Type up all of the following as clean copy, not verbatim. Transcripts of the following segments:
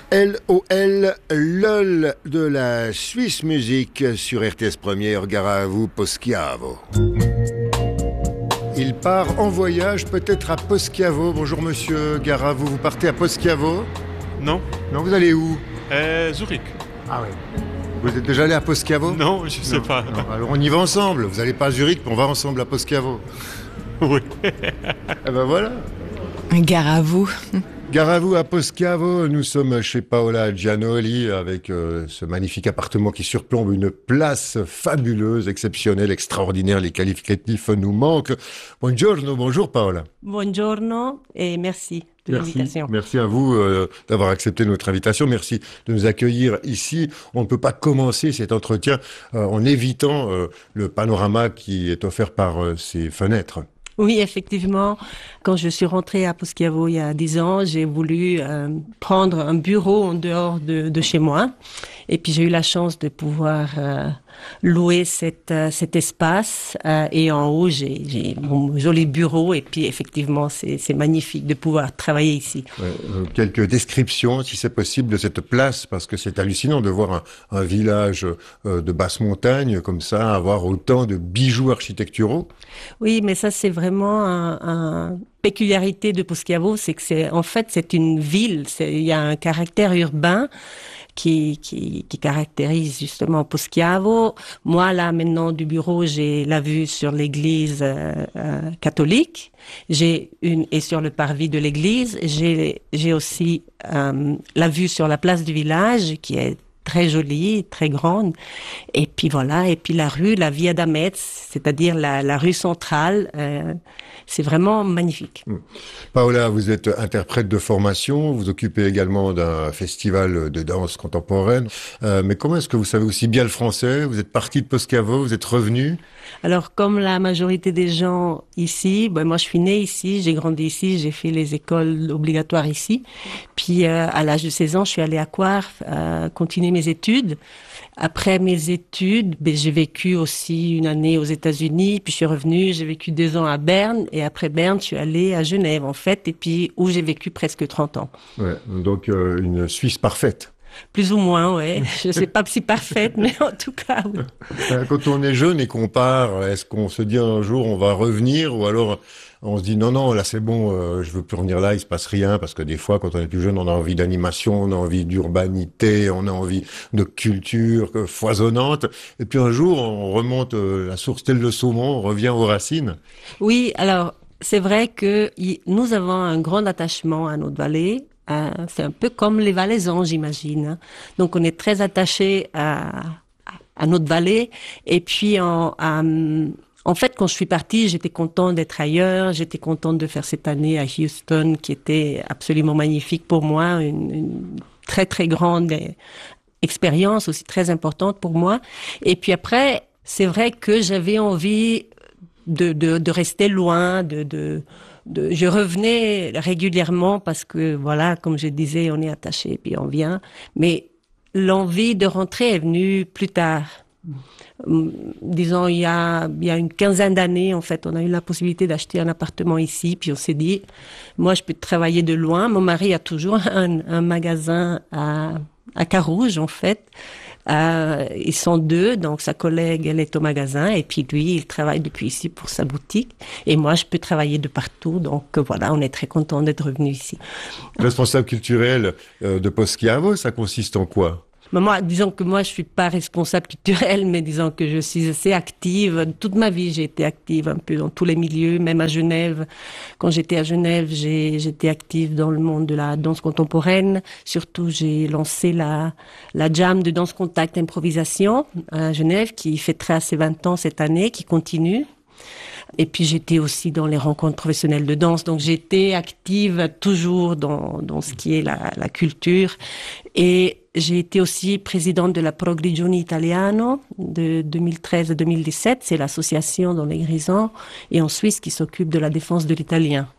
LOL, LOL de la Suisse Musique sur RTS Première, Garavou Poschiavo. Il part en voyage peut-être à Poschiavo. Bonjour monsieur Garavou, vous partez à Poschiavo? Non. Non, vous allez où? Zurich. Ah oui. Vous êtes déjà allé à Poschiavo? Non, je sais pas. Non. Alors on y va ensemble. Vous n'allez pas à Zurich, mais on va ensemble à Poschiavo. Oui. Eh ben voilà. Garavou. Garavou à Poschiavo, nous sommes chez Paola Gianoli avec ce magnifique appartement qui surplombe une place fabuleuse, exceptionnelle, extraordinaire. Les qualificatifs nous manquent. Buongiorno, bonjour Paola. Buongiorno et merci de l'invitation. Merci à vous d'avoir accepté notre invitation. Merci de nous accueillir ici. On ne peut pas commencer cet entretien en évitant le panorama qui est offert par ces fenêtres. Oui, effectivement, quand je suis rentrée à Poschiavo il y a 10 ans, j'ai voulu prendre un bureau en dehors de chez moi. Et puis j'ai eu la chance de pouvoir louer cet espace. Et en haut, j'ai mon joli bureau. Et puis effectivement, c'est magnifique de pouvoir travailler ici. Quelques descriptions, si c'est possible, de cette place, parce que c'est hallucinant de voir un village de basse montagne comme ça, avoir autant de bijoux architecturaux. Oui, mais ça c'est vraiment un peculiarité de Poschiavo, c'est que c'est une ville. Il y a un caractère urbain qui caractérise justement Poschiavo. Moi, là, maintenant, du bureau, j'ai la vue sur l'église catholique. Et sur le parvis de l'église, j'ai aussi la vue sur la place du village, qui est très jolie, très grande. Et puis voilà, et puis la rue, la Via d'Ametz, c'est-à-dire la rue centrale, c'est vraiment magnifique. Paola, vous êtes interprète de formation, vous occupez également d'un festival de danse contemporaine. Mais comment est-ce que vous savez aussi bien le français? Vous êtes partie de Poschiavo, vous êtes revenue? Alors, comme la majorité des gens ici, moi je suis née ici, j'ai grandi ici, j'ai fait les écoles obligatoires ici. Puis à l'âge de 16 ans, je suis allée à Coire continuer mes études. Après mes études, j'ai vécu aussi une année aux États-Unis, puis je suis revenue, j'ai vécu 2 ans à Berne, et après Berne, je suis allée à Genève en fait, et puis où j'ai vécu presque 30 ans. Ouais, donc une Suisse parfaite. Plus ou moins, ouais. Je sais pas si parfaite, mais en tout cas, oui. Quand on est jeune et qu'on part, est-ce qu'on se dit un jour on va revenir, ou alors on se dit non, là c'est bon, je veux plus revenir là, il se passe rien, parce que des fois quand on est plus jeune, on a envie d'animation, on a envie d'urbanité, on a envie de culture foisonnante, et puis un jour on remonte la source telle le saumon, on revient aux racines. Oui, alors c'est vrai que nous avons un grand attachement à notre vallée. C'est un peu comme les Valaisans, j'imagine. Donc, on est très attaché à notre vallée. Et puis, en fait, quand je suis partie, j'étais contente d'être ailleurs. J'étais contente de faire cette année à Houston, qui était absolument magnifique pour moi. Une très, très grande expérience, aussi très importante pour moi. Et puis après, c'est vrai que j'avais envie de rester loin, je revenais régulièrement parce que, voilà, comme je disais, on est attaché puis on vient. Mais l'envie de rentrer est venue plus tard. Disons, il y a une quinzaine d'années, en fait, on a eu la possibilité d'acheter un appartement ici. Puis on s'est dit, moi, je peux travailler de loin. Mon mari a toujours un magasin à Carouge, en fait. Ils sont 2, donc sa collègue, elle est au magasin, et puis lui, il travaille depuis ici pour sa boutique. Et moi, je peux travailler de partout, donc voilà, on est très content d'être revenu ici. Responsable culturel de Poschiavo, ça consiste en quoi? Moi, disons que moi, je suis pas responsable culturelle, mais disons que je suis assez active. Toute ma vie, j'ai été active un peu dans tous les milieux, même à Genève. Quand j'étais à Genève, j'étais active dans le monde de la danse contemporaine. Surtout, j'ai lancé la jam de danse contact improvisation à Genève, qui fêtera ses 20 ans cette année, qui continue. Et puis j'étais aussi dans les rencontres professionnelles de danse, donc j'étais active toujours dans ce qui est la culture. Et j'ai été aussi présidente de la Progrigione Italiano de 2013 à 2017, c'est l'association dans les Grisons et en Suisse qui s'occupe de la défense de l'italien.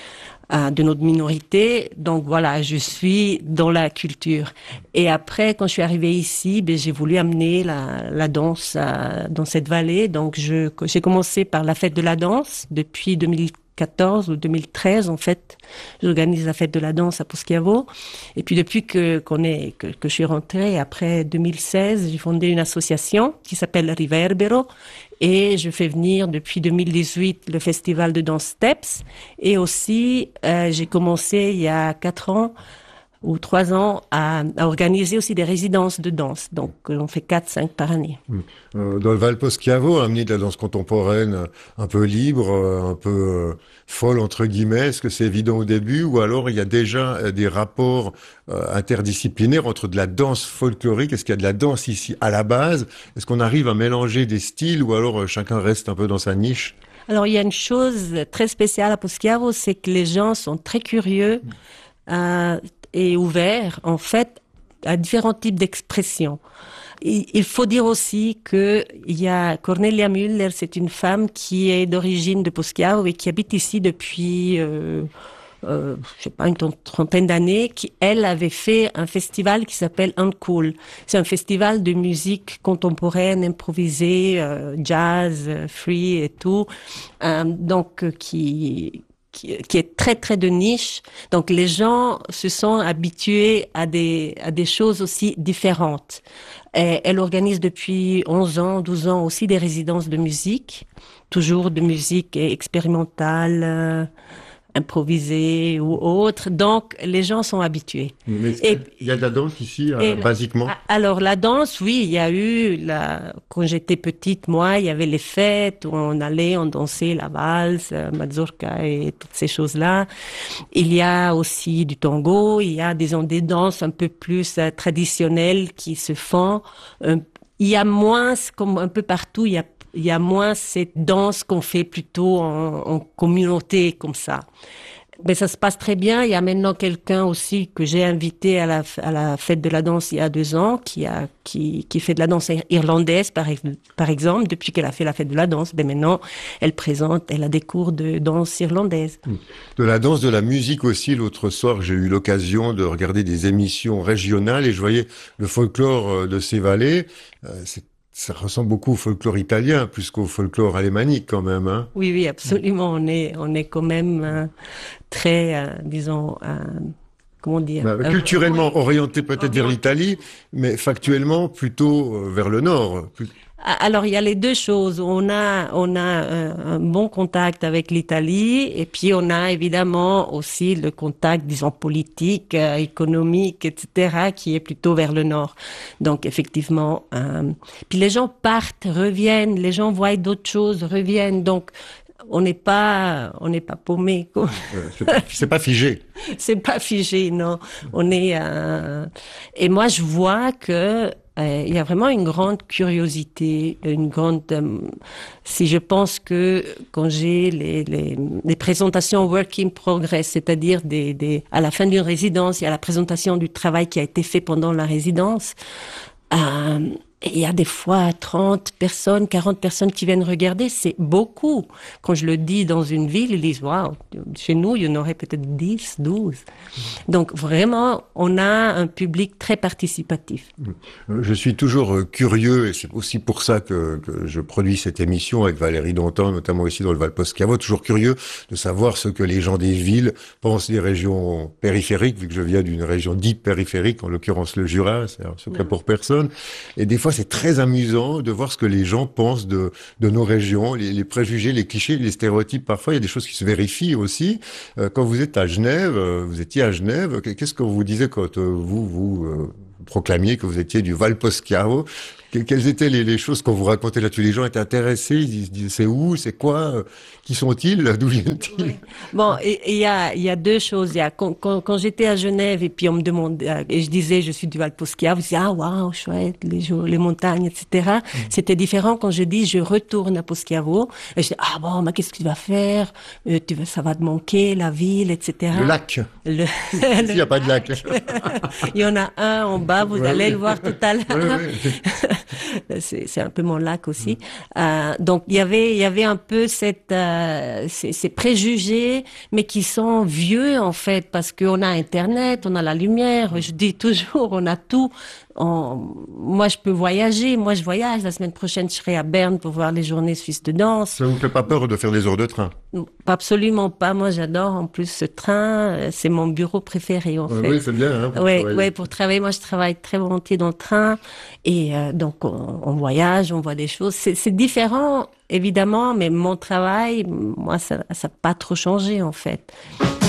De notre minorité. Donc voilà, je suis dans la culture. Et après, quand je suis arrivée ici, j'ai voulu amener la danse dans cette vallée. Donc j'ai commencé par la fête de la danse depuis 2014. 2014 ou 2013, en fait, j'organise la fête de la danse à Poschiavo. Et puis depuis que je suis rentrée, après 2016, j'ai fondé une association qui s'appelle Riverbero. Et je fais venir depuis 2018 le festival de danse Steps. Et aussi, j'ai commencé il y a 4 ans ou 3 ans à organiser aussi des résidences de danse. Donc, on fait 4-5 par année. Dans le Val Poschiavo, amener de la danse contemporaine un peu libre, un peu folle, entre guillemets, est-ce que c'est évident au début ou alors il y a déjà des rapports interdisciplinaires entre de la danse folklorique? Est-ce qu'il y a de la danse ici à la base? Est-ce qu'on arrive à mélanger des styles ou alors chacun reste un peu dans sa niche? Alors, il y a une chose très spéciale à Poschiavo, c'est que les gens sont très curieux et ouverts, en fait, à différents types d'expressions. Il faut dire aussi que il y a Cornelia Müller, c'est une femme qui est d'origine de Poschiavo et qui habite ici depuis, je sais pas, une trentaine d'années, qui, elle, avait fait un festival qui s'appelle Uncool. C'est un festival de musique contemporaine, improvisée, jazz, free et tout, donc qui est très très de niche. Donc les gens se sont habitués à des choses aussi différentes. Et elle organise depuis 11 ans, 12 ans aussi des résidences de musique, toujours de musique expérimentale, improvisée ou autre. Donc les gens sont habitués. Mais il y a de la danse ici, basiquement? Alors la danse, oui, il y a eu quand j'étais petite, moi, il y avait les fêtes où on dansait la valse, mazurka et toutes ces choses-là. Il y a aussi du tango, il y a des danses un peu plus traditionnelles qui se font. Il y a moins, comme un peu partout, il y a moins cette danse qu'on fait plutôt en communauté comme ça. Mais ça se passe très bien. Il y a maintenant quelqu'un aussi que j'ai invité à la fête de la danse il y a 2 ans, qui fait de la danse irlandaise, par exemple, depuis qu'elle a fait la fête de la danse. Ben maintenant, elle a des cours de danse irlandaise. De la danse, de la musique aussi. L'autre soir, j'ai eu l'occasion de regarder des émissions régionales et je voyais le folklore de ces vallées. Ça ressemble beaucoup au folklore italien, plus qu'au folklore alémanique quand même, hein. Oui, absolument. On est quand même très, disons, comment dire, culturellement orienté peut-être vers l'Italie, mais factuellement plutôt vers le nord. Alors, il y a les deux choses. On a un bon contact avec l'Italie et puis on a évidemment aussi le contact, disons, politique, économique, etc., qui est plutôt vers le nord. Donc, effectivement, puis les gens partent, reviennent, les gens voient d'autres choses, reviennent. Donc, on n'est pas paumé. C'est pas figé. C'est pas figé, non. Et moi, je vois que il y a vraiment une grande curiosité, si je pense que quand j'ai les présentations work in progress, c'est-à-dire à la fin d'une résidence, il y a la présentation du travail qui a été fait pendant la résidence, il y a des fois 30 personnes, 40 personnes qui viennent regarder, c'est beaucoup. Quand je le dis dans une ville, ils disent, waouh, chez nous, il y en aurait peut-être 10, 12. Donc vraiment, on a un public très participatif. Je suis toujours curieux, et c'est aussi pour ça que je produis cette émission avec Valérie Dontan, notamment ici dans le Val Poschiavo, toujours curieux de savoir ce que les gens des villes pensent des régions périphériques, vu que je viens d'une région dite périphérique, en l'occurrence le Jura, c'est un secret pour personne. Et des fois, c'est très amusant de voir ce que les gens pensent de nos régions, les préjugés, les clichés, les stéréotypes. Parfois, il y a des choses qui se vérifient aussi. Quand vous êtes à Genève, vous étiez à Genève, qu'est-ce que vous disiez quand vous proclamiez que vous étiez du Val Poschiavo? Quelles étaient les choses qu'on vous racontait là-dessus? Les gens étaient intéressés, ils se disaient c'est où, c'est quoi, qui sont-ils, d'où viennent-ils? Oui. Bon, il y a deux choses. Quand j'étais à Genève et puis on me demandait, et je disais je suis du Val Poschiavo, je disais ah waouh chouette, les montagnes, etc. C'était différent quand je dis je retourne à Poschiavo. Et je dis ah bon, mais qu'est-ce que tu vas faire? Ça va te manquer la ville, etc. Le lac. Il n'y a pas de lac. Il y en a un en bas là-bas, vous Ouais, allez oui. le voir tout à l'heure. Ouais, ouais. C'est un peu mon lac aussi. Donc il y avait un peu ces préjugés, mais qui sont vieux en fait, parce qu'on a Internet, on a la lumière. Je dis toujours, on a tout. Moi, je peux voyager. Moi, je voyage. La semaine prochaine, je serai à Berne pour voir les journées suisses de danse. Ça vous fait pas peur de faire des heures de train? Absolument pas. Moi, j'adore. En plus, ce train, c'est mon bureau préféré, en fait. Oui, c'est bien, hein, pour Ouais, travailler. ouais, pour travailler. Moi, je travaille très volontiers dans le train. Et donc, on voyage, on voit des choses. C'est différent, évidemment, mais mon travail, moi, ça n'a pas trop changé, en fait.